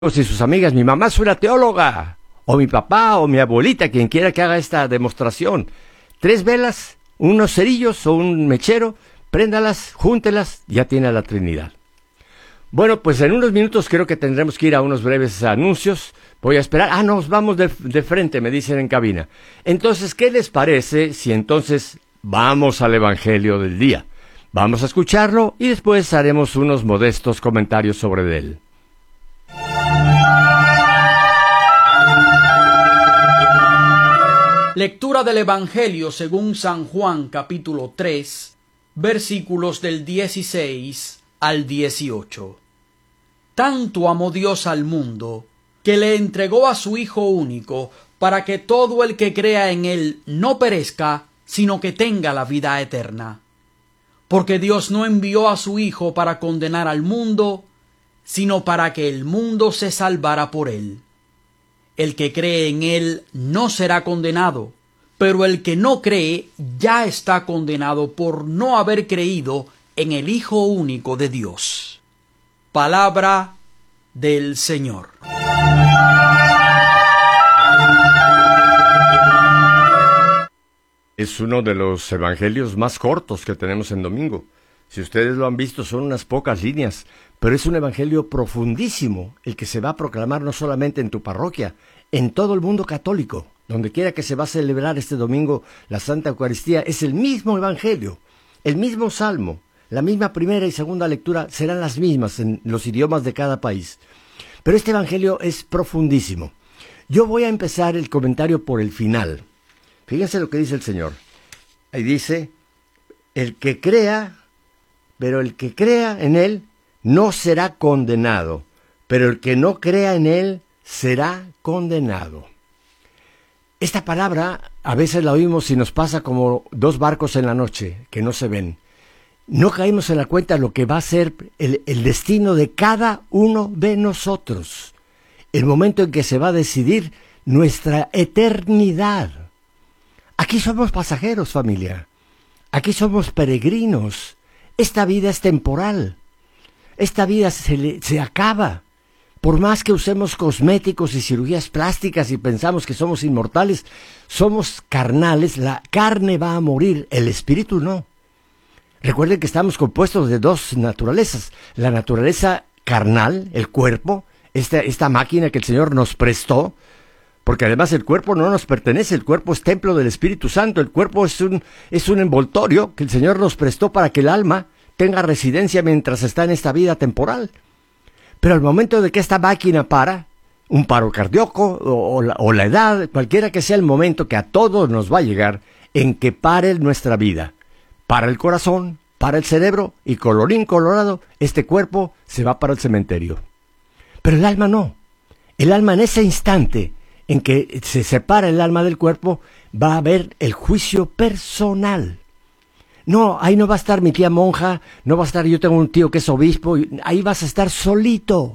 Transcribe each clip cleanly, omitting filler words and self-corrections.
y sus amigas, mi mamá es una teóloga, o mi papá, o mi abuelita, quien quiera que haga esta demostración. 3 velas, unos cerillos o un mechero, préndalas, júntelas, ya tiene la Trinidad. Bueno, pues en unos minutos creo que tendremos que ir a unos breves anuncios. Voy a esperar. Nos vamos de frente, me dicen en cabina. Entonces, ¿qué les parece si entonces vamos al Evangelio del día? Vamos a escucharlo y después haremos unos modestos comentarios sobre él. Lectura del Evangelio según San Juan, capítulo 3, versículos del 16 al 18. Tanto amó Dios al mundo, que le entregó a su Hijo único, para que todo el que crea en él no perezca, sino que tenga la vida eterna. Porque Dios no envió a su Hijo para condenar al mundo, sino para que el mundo se salvara por él. El que cree en él no será condenado, pero el que no cree ya está condenado por no haber creído en el Hijo único de Dios. Palabra del Señor. Es uno de los evangelios más cortos que tenemos en domingo. Si ustedes lo han visto, son unas pocas líneas, pero es un evangelio profundísimo, el que se va a proclamar no solamente en tu parroquia, en todo el mundo católico. Donde quiera que se va a celebrar este domingo la Santa Eucaristía, es el mismo evangelio, el mismo salmo, la misma primera y segunda lectura serán las mismas en los idiomas de cada país. Pero este evangelio es profundísimo. Yo voy a empezar el comentario por el final. Fíjense lo que dice el Señor. Ahí dice, pero el que crea en él no será condenado, pero el que no crea en él será condenado. Esta palabra a veces la oímos y nos pasa como 2 barcos en la noche que no se ven. No caímos en la cuenta de lo que va a ser el destino de cada uno de nosotros. El momento en que se va a decidir nuestra eternidad. Aquí somos pasajeros, familia. Aquí somos peregrinos. Esta vida es temporal. Esta vida se acaba. Por más que usemos cosméticos y cirugías plásticas y pensamos que somos inmortales, somos carnales, la carne va a morir, el espíritu no. Recuerden que estamos compuestos de 2 naturalezas, la naturaleza carnal, el cuerpo, esta máquina que el Señor nos prestó, porque además el cuerpo no nos pertenece, el cuerpo es templo del Espíritu Santo, el cuerpo es un envoltorio que el Señor nos prestó para que el alma tenga residencia mientras está en esta vida temporal. Pero al momento de que esta máquina para, un paro cardíaco o la edad, cualquiera que sea el momento que a todos nos va a llegar, en que pare nuestra vida, para el corazón, para el cerebro y colorín colorado, este cuerpo se va para el cementerio. Pero el alma no. El alma en ese instante en que se separa el alma del cuerpo, va a haber el juicio personal. No, ahí no va a estar mi tía monja, no va a estar, yo tengo un tío que es obispo, ahí vas a estar solito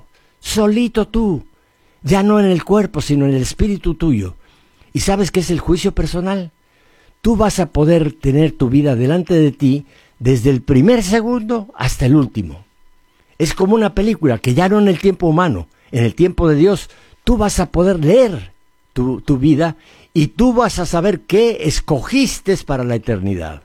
tú, ya no en el cuerpo, sino en el espíritu tuyo. ¿Y sabes qué es el juicio personal? Tú vas a poder tener tu vida delante de ti desde el primer segundo hasta el último. Es como una película que ya no en el tiempo humano, en el tiempo de Dios, tú vas a poder leer tu vida y tú vas a saber qué escogiste para la eternidad.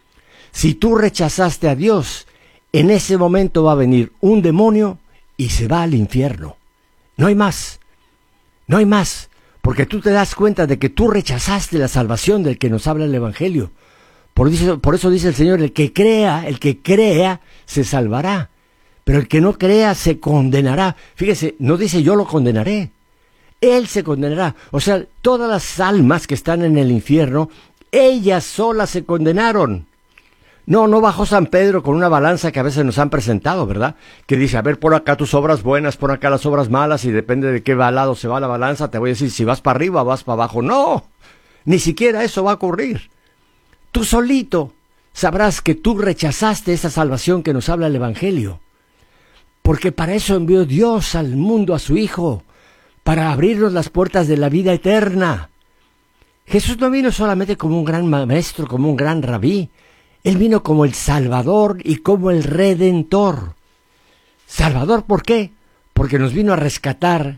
Si tú rechazaste a Dios, en ese momento va a venir un demonio y se va al infierno. No hay más, porque tú te das cuenta de que tú rechazaste la salvación del que nos habla el Evangelio. Por eso dice el Señor, el que crea, se salvará, pero el que no crea se condenará. Fíjese, no dice yo lo condenaré, Él se condenará. O sea, todas las almas que están en el infierno, ellas solas se condenaron. No bajó San Pedro con una balanza que a veces nos han presentado, ¿verdad? Que dice, a ver, pon acá tus obras buenas, pon acá las obras malas, y depende de qué lado se va la balanza, te voy a decir si vas para arriba o vas para abajo. No, ni siquiera eso va a ocurrir. Tú solito sabrás que tú rechazaste esa salvación que nos habla el Evangelio. Porque para eso envió Dios al mundo a su Hijo, para abrirnos las puertas de la vida eterna. Jesús no vino solamente como un gran maestro, como un gran rabí. Él vino como el Salvador y como el Redentor. ¿Salvador por qué? porque nos vino a rescatar